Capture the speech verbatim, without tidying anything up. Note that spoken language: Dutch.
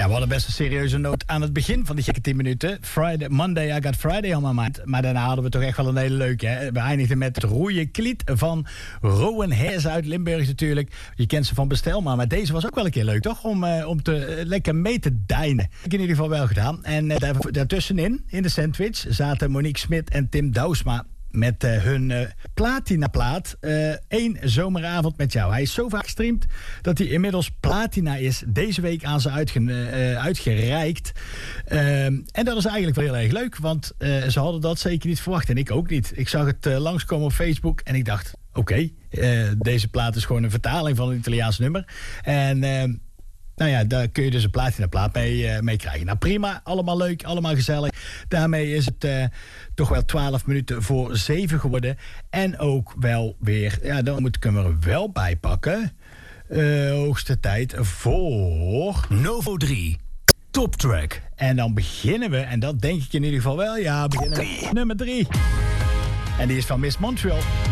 we hadden best een serieuze noot aan het begin van die gekke tien minuten. Friday, Monday, I got Friday on my mind. Maar daarna hadden we toch echt wel een hele leuke. Hè? We eindigden met het roeie kliet van Rowan Heers uit Limburg natuurlijk. Je kent ze van Bestelma, maar deze was ook wel een keer leuk, toch? Om, uh, om te uh, lekker mee te deinen. Heb ik in ieder geval wel gedaan. En uh, daar, daartussenin, in de sandwich, zaten Monique Smit en Tim Douwsma met uh, hun uh, platinaplaat uh, één zomeravond met jou. Hij is zo vaak gestreamd dat hij inmiddels platina is. Deze week aan ze uitge, uh, uitgereikt. Uh, en dat is eigenlijk wel heel erg leuk, want uh, ze hadden dat zeker niet verwacht. En ik ook niet. Ik zag het uh, langskomen op Facebook en ik dacht, oké, okay, uh, deze plaat is gewoon een vertaling van een Italiaans nummer. En Uh, Nou ja, daar kun je dus een platinaplaat mee, uh, mee krijgen. Nou prima, allemaal leuk, allemaal gezellig. Daarmee is het uh, toch wel twaalf minuten voor zeven geworden. En ook wel weer, ja, dan moet ik hem er wel bij pakken. Uh, hoogste tijd voor Novo drie, Top Track. En dan beginnen we, en dat denk ik in ieder geval wel, ja, beginnen we nummer drie. En die is van Miss Montreal.